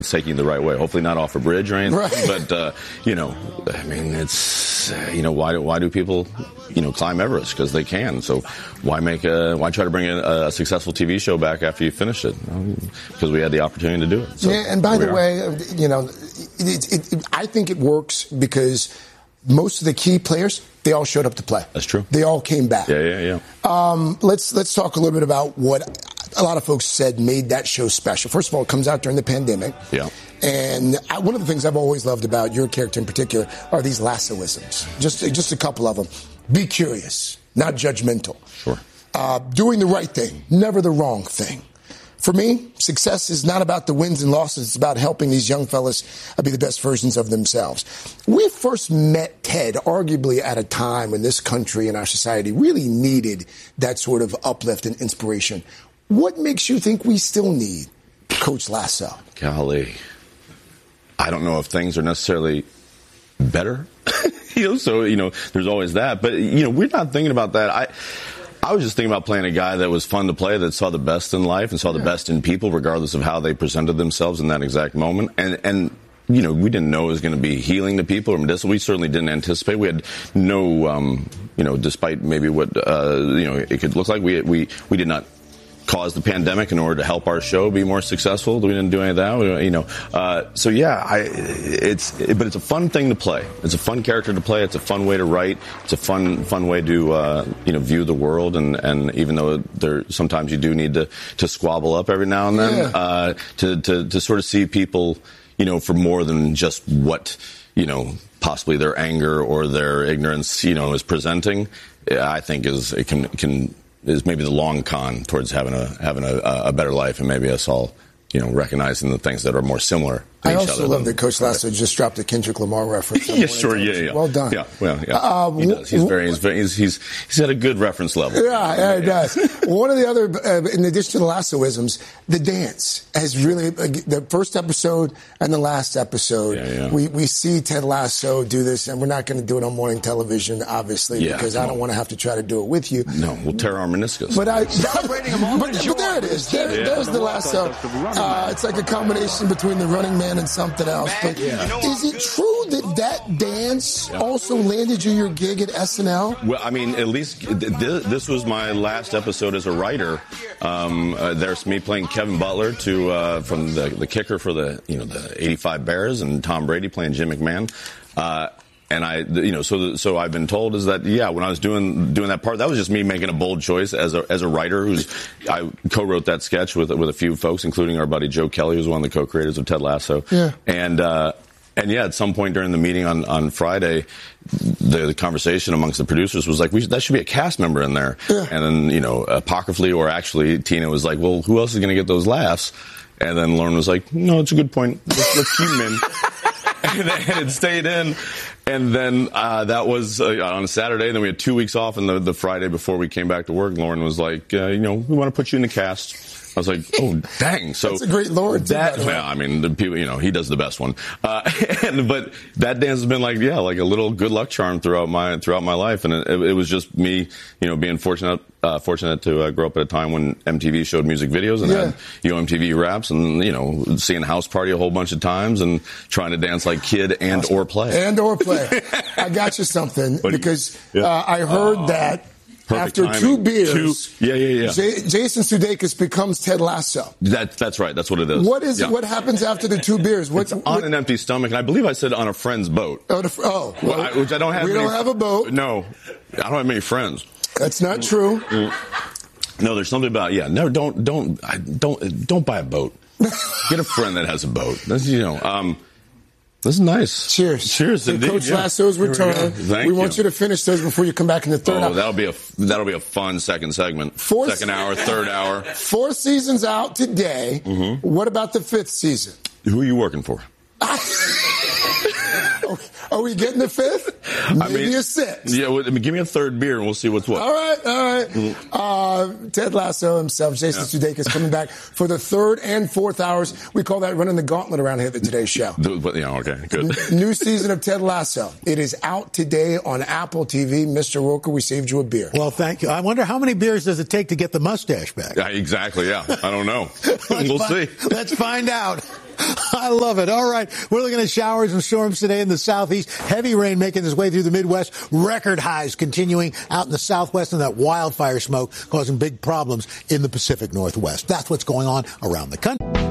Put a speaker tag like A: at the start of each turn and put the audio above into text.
A: taking the right way. Hopefully not off a bridge or anything.
B: Right.
A: But I mean, it's why do people climb Everest? Because they can. So why try to bring a successful TV show back after you finish it? Because we had the opportunity to do it. So
B: yeah, and by the way, I think it works because most of the key players, they all showed up to play.
A: That's true.
B: They all came back.
A: Yeah.
B: Let's talk a little bit about what a lot of folks said made that show special. First of all, it comes out during the pandemic.
A: Yeah.
B: And one of the things I've always loved about your character in particular are these lassoisms. Just a couple of them. Be curious, not judgmental.
A: Sure.
B: Doing the right thing, never the wrong thing. For me, success is not about the wins and losses. It's about helping these young fellas be the best versions of themselves. We first met Ted arguably at a time when this country and our society really needed that sort of uplift and inspiration. What makes you think we still need Coach Lasso?
A: Golly. I don't know if things are necessarily better. There's always that. But, we're not thinking about that. I was just thinking about playing a guy that was fun to play, that saw the best in life and saw the best in people, regardless of how they presented themselves in that exact moment. And we didn't know it was going to be healing to people or medicinal. We certainly didn't anticipate. We had no, despite maybe what, it could look like, we did not cause the pandemic in order to help our show be more successful. We didn't do any of that. But it's a fun thing to play. It's a fun character to play. It's a fun way to write. It's a fun way to, view the world. And even though sometimes you do need to squabble up every now and then, to sort of see people, for more than just what, possibly their anger or their ignorance, is presenting, I think is maybe the long con towards having a better life, and maybe us all, recognizing the things that are more similar.
B: I also love that Coach Lasso just dropped a Kendrick Lamar reference.
A: Yeah, sure, yeah.
B: Well done.
A: Yeah, he does. He's at a good reference level.
B: Yeah, he does. One of the other, in addition to the Lassoisms, the dance has really, the first episode and the last episode, we see Ted Lasso do this, and we're not going to do it on morning television, obviously, because I don't want to have to try to do it with you.
A: No, we'll tear our meniscus.
B: But there it is. There's the Lasso. It's like a combination between the Running Man and something else. But is it true that dance also landed you your gig at SNL?
A: Well, I mean, at least this was my last episode as a writer. There's me playing Kevin Butler from the kicker for the 85 Bears, and Tom Brady playing Jim McMahon. And so I've been told is that, when I was doing that part, that was just me making a bold choice as a writer I co-wrote that sketch with a few folks, including our buddy Joe Kelly, who's one of the co-creators of Ted Lasso. Yeah. And at some point during the meeting on Friday, the conversation amongst the producers was like, that should be a cast member in there. Yeah. And then, apocryphally, or actually, Tina was like, well, who else is going to get those laughs? And then Lauren was like, no, it's a good point. Let's keep him in. And it stayed in. And then that was on a Saturday. And then we had 2 weeks off. And the Friday before we came back to work, Lauren was like, we want to put you in the cast. I was like, oh, dang. So
B: that's a great Lauren.
A: I mean, the people, he does the best one. But that dance has been like a little good luck charm throughout my life. And it was just me, being fortunate to grow up at a time when MTV showed music videos and had MTV raps, and seeing House Party a whole bunch of times and trying to dance like Kid or play. I got you something because I heard that. After timing. 2 beers, Jason Sudeikis becomes Ted Lasso. That's right. That's what it is.
B: What happens after the 2 beers?
A: It's on an empty stomach, and I believe I said on a friend's boat. Which I don't have.
B: We don't have a boat.
A: No, I don't have many friends.
B: That's not true.
A: No, there's something about don't buy a boat. Get a friend that has a boat. That's This is nice.
B: Cheers.
A: Cheers,
B: to Coach Lasso's return. We want you to finish those before you come back in the third hour.
A: That'll be a fun second segment. Second hour, third hour.
B: 4 seasons out today. Mm-hmm. What about the 5th season?
A: Who are you working for?
B: Are we getting the 5th? Maybe a 6th.
A: Yeah, give me a 3rd beer and we'll see what's what.
B: All right. Mm-hmm. Ted Lasso himself, Jason Sudeikis, coming back for the 3rd and 4th hours. We call that running the gauntlet around here at the Today Show.
A: Okay, good.
B: New season of Ted Lasso. It is out today on Apple TV. Mr. Roker, we saved you a beer.
C: Well, thank you. I wonder how many beers does it take to get the mustache back?
A: Exactly, I don't know. We'll see.
C: Let's find out. I love it. All right. We're looking at showers and storms today in the southeast. Heavy rain making its way through the Midwest. Record highs continuing out in the southwest, and that wildfire smoke causing big problems in the Pacific Northwest. That's what's going on around the country.